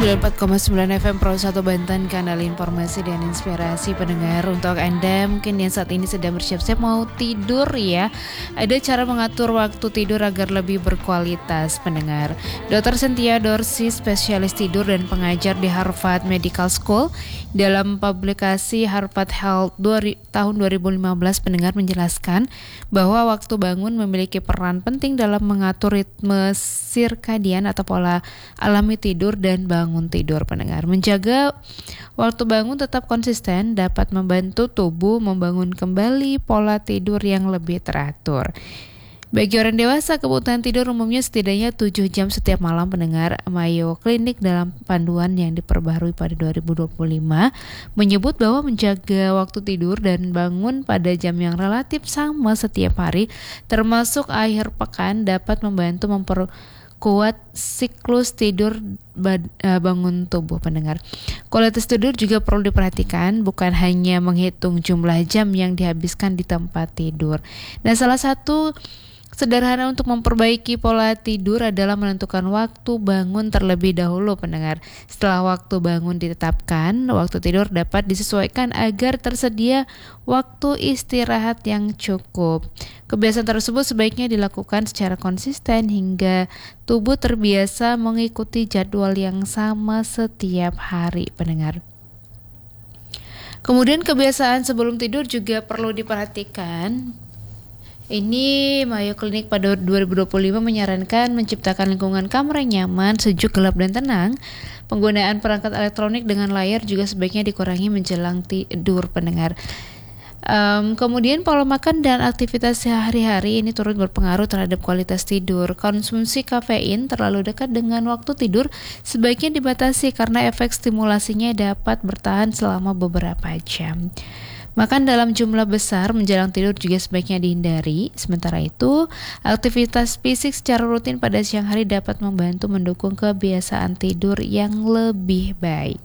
94,9 FM Pro 1 Banten, kanal informasi dan inspirasi pendengar. Untuk Anda mungkin yang saat ini sedang bersiap-siap mau tidur ya, ada cara mengatur waktu tidur agar lebih berkualitas pendengar. Dr. Cynthia Dorsey, spesialis tidur dan pengajar di Harvard Medical School, dalam publikasi Harvard Health tahun 2015 pendengar menjelaskan bahwa waktu bangun memiliki peran penting dalam mengatur ritme sirkadian atau pola alami tidur dan bangun tidur pendengar. Menjaga waktu bangun tetap konsisten dapat membantu tubuh membangun kembali pola tidur yang lebih teratur. Bagi orang dewasa, kebutuhan tidur umumnya setidaknya 7 jam setiap malam pendengar. Mayo Clinic dalam panduan yang diperbaharui pada 2025 menyebut bahwa menjaga waktu tidur dan bangun pada jam yang relatif sama setiap hari, termasuk akhir pekan, dapat membantu memperkuat siklus tidur bangun tubuh pendengar. Kualitas tidur juga perlu diperhatikan, bukan hanya menghitung jumlah jam yang dihabiskan di tempat tidur. Nah, salah satu sederhana untuk memperbaiki pola tidur adalah menentukan waktu bangun terlebih dahulu pendengar. Setelah waktu bangun ditetapkan, waktu tidur dapat disesuaikan agar tersedia waktu istirahat yang cukup. Kebiasaan tersebut sebaiknya dilakukan secara konsisten hingga tubuh terbiasa mengikuti jadwal yang sama setiap hari pendengar. Kemudian kebiasaan sebelum tidur juga perlu diperhatikan. Ini Mayo Clinic pada 2025 menyarankan menciptakan lingkungan kamar yang nyaman, sejuk, gelap, dan tenang. Penggunaan perangkat elektronik dengan layar juga sebaiknya dikurangi menjelang tidur pendengar. Kemudian pola makan dan aktivitas sehari-hari ini turut berpengaruh terhadap kualitas tidur. Konsumsi kafein terlalu dekat dengan waktu tidur sebaiknya dibatasi karena efek stimulasinya dapat bertahan selama beberapa jam. Makan dalam jumlah besar menjelang tidur juga sebaiknya dihindari. Sementara itu, aktivitas fisik secara rutin pada siang hari dapat membantu mendukung kebiasaan tidur yang lebih baik.